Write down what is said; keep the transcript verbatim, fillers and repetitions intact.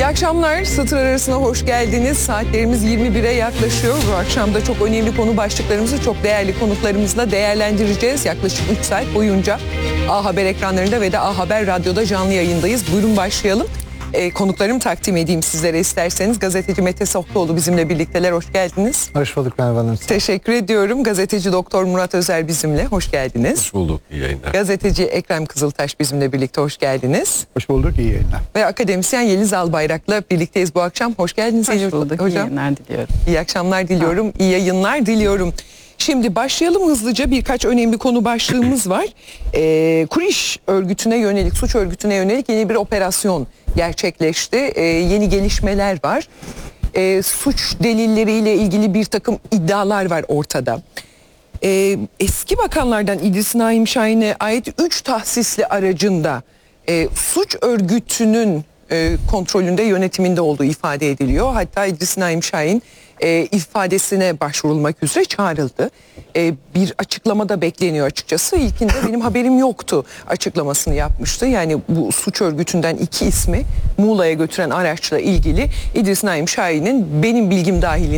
İyi akşamlar. Satır arasına hoş geldiniz. Saatlerimiz yirmi bire yaklaşıyor. Bu akşam da çok önemli konu başlıklarımızı çok değerli konuklarımızla değerlendireceğiz. Yaklaşık üç saat boyunca A Haber ekranlarında ve de A Haber Radyo'da canlı yayındayız. Buyurun başlayalım. Ee, konuklarımı takdim edeyim sizlere isterseniz. Gazeteci Mete Sohtuoğlu bizimle birlikteler. Hoş geldiniz. Hoş bulduk Merve Hanım. Teşekkür ediyorum. Gazeteci Doktor Murat Özer bizimle. Hoş geldiniz. Hoş bulduk. İyi yayınlar. Gazeteci Ekrem Kızıltaş bizimle birlikte. Hoş geldiniz. Hoş bulduk, iyi yayınlar. Ve akademisyen Yeliz Albayrak'la birlikteyiz bu akşam. Hoş geldiniz. Hoş Yeliz bulduk. Hocam. İyi yayınlar diliyorum. İyi akşamlar diliyorum. İyi yayınlar diliyorum. Şimdi başlayalım hızlıca. Birkaç önemli konu başlığımız var. Ee, Kuriş örgütüne yönelik, suç örgütüne yönelik yeni bir operasyon gerçekleşti. Ee, yeni gelişmeler var. Ee, suç delilleriyle ilgili bir takım iddialar var ortada. Ee, eski bakanlardan İdris Naim Şahin'e ait üç tahsisli aracında e, suç örgütünün e, kontrolünde, yönetiminde olduğu ifade ediliyor. Hatta İdris Naim Şahin e, ifadesine başvurulmak üzere çağrıldı. E, bir açıklamada bekleniyor açıkçası. İlkinde benim haberim yoktu açıklamasını yapmıştı. Yani bu suç örgütünden iki ismi Muğla'ya götüren araçla ilgili İdris Naim Şahin'in benim bilgim dahilinde